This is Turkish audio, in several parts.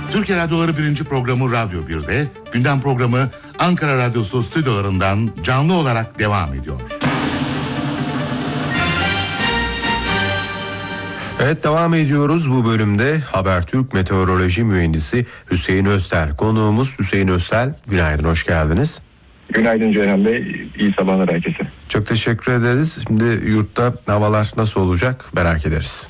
Türkiye Radyoları 1. programı Radyo 1'de, gündem programı Ankara Radyosu stüdyolarından canlı olarak devam ediyor. Evet, devam ediyoruz bu bölümde. Habertürk Meteoroloji Mühendisi Hüseyin Öztel konuğumuz. Hüseyin Öztel, günaydın, hoş geldiniz. Günaydın Ceyhan Bey, iyi sabahlar herkese. Çok teşekkür ederiz. Şimdi yurtta havalar nasıl olacak merak ederiz.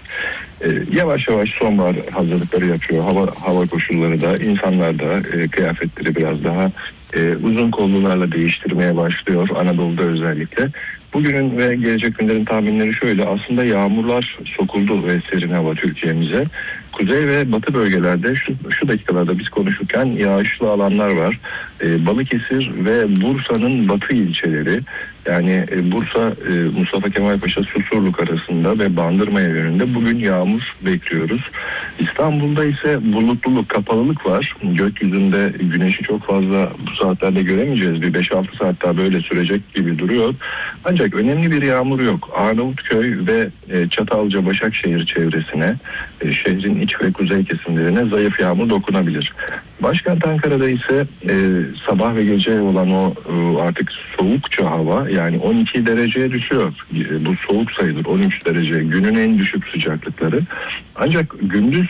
Yavaş yavaş sonbahar hazırlıkları yapıyor. Hava koşulları da, insanlar da kıyafetleri biraz daha uzun kollularla değiştirmeye başlıyor Anadolu'da özellikle. Bugünün ve gelecek günlerin tahminleri şöyle: aslında yağmurlar sokuldu ve serin hava Türkiye'mize. Kuzey ve batı bölgelerde şu dakikalarda biz konuşurken yağışlı alanlar var. Balıkesir ve Bursa'nın batı ilçeleri, yani Bursa, Mustafa Kemal Paşa, Susurluk arasında ve Bandırma yönünde bugün yağmur bekliyoruz. İstanbul'da ise bulutluluk, kapalılık var. Gökyüzünde güneşi çok fazla bu saatlerde göremeyeceğiz. Bir 5-6 saat daha böyle sürecek gibi duruyor. Ancak önemli bir yağmur yok. Arnavutköy ve Çatalca, Başakşehir çevresine, şehrin iç ve kuzey kesimlerine zayıf yağmur dokunabilir. Başkent Ankara'da ise sabah ve gece olan o artık soğukça hava, yani 12 dereceye düşüyor. Bu soğuk sayılır, 13 derece günün en düşük sıcaklıkları. Ancak gündüz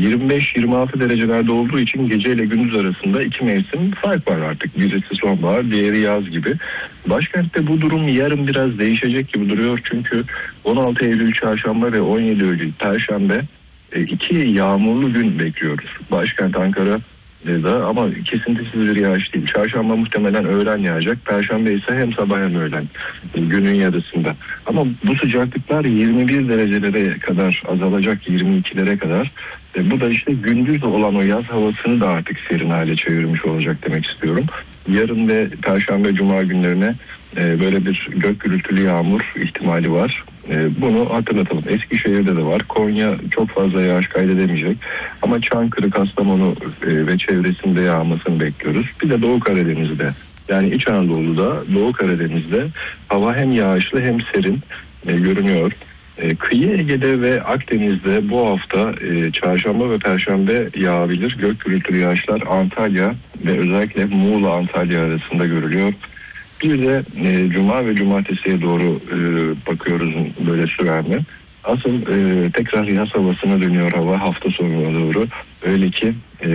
25-26 derecelerde olduğu için gece ile gündüz arasında iki mevsim fark var artık. Birisi sonbahar, diğeri yaz gibi. Başkentte bu durum yarın biraz değişecek gibi duruyor. Çünkü 16 Eylül çarşamba ve 17 Eylül perşembe iki yağmurlu gün bekliyoruz. Başkent Ankara'da, ama kesintisiz bir yağış değil. Çarşamba muhtemelen öğlen yağacak. Perşembe ise hem sabah hem öğlen, günün yarısında. Ama bu sıcaklıklar 21 derecelere kadar azalacak, 22'lere kadar. Bu da işte gündüz olan o yaz havasını da artık serin hale çevirmiş olacak demek istiyorum. Yarın ve Perşembe, Cuma günlerine böyle bir gök gürültülü yağmur ihtimali var. Bunu hatırlatalım. Eskişehir'de de var. Konya çok fazla yağış kaydedemeyecek. Ama Çankırı, Kastamonu ve çevresinde yağmasını bekliyoruz. Bir de Doğu Karadeniz'de, yani İç Anadolu'da, Doğu Karadeniz'de hava hem yağışlı hem serin görünüyor. Kıyı Ege'de ve Akdeniz'de bu hafta çarşamba ve perşembe yağabilir. Gök gürültülü yağışlar Antalya ve özellikle Muğla, Antalya arasında görülüyor. Bir de Cuma ve Cumartesi'ye doğru bakıyoruz böyle sürer mi? Asıl tekrar yaz havasına dönüyor hava hafta sonuna doğru. Öyle ki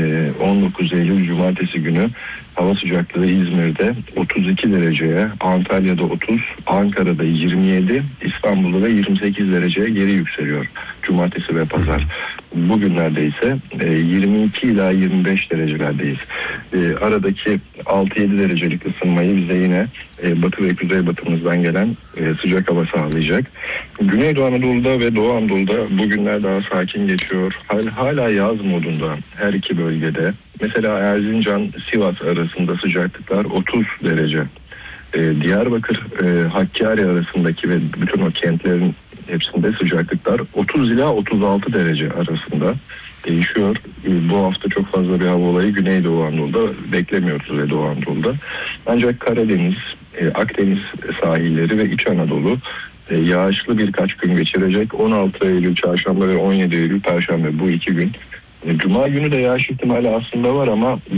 19 Eylül Cumartesi günü hava sıcaklığı İzmir'de 32 dereceye, Antalya'da 30, Ankara'da 27, İstanbul'da da 28 dereceye geri yükseliyor Cumartesi ve Pazar. Bugünlerde ise 22 ila 25 derecelerdeyiz. Aradaki 6-7 derecelik ısınmayı bize yine batı ve kuzey batımızdan gelen sıcak hava sağlayacak. Güneydoğu Anadolu'da ve Doğu Anadolu'da bugünler daha sakin geçiyor. Hala yaz modunda her iki bölgede. Mesela Erzincan, Sivas arasında sıcaklıklar 30 derece. Diyarbakır, Hakkari arasındaki ve bütün o kentlerin hepsinde sıcaklıklar 30 ila 36 derece arasında değişiyor. Bu hafta çok fazla bir hava olayı Güneydoğu Anadolu'da beklemiyoruz ve Doğu Anadolu'da. Ancak Karadeniz, Akdeniz sahilleri ve İç Anadolu yağışlı birkaç gün geçirecek. 16 Eylül çarşamba ve 17 Eylül perşembe, bu iki gün. Cuma günü de yağış ihtimali aslında var ama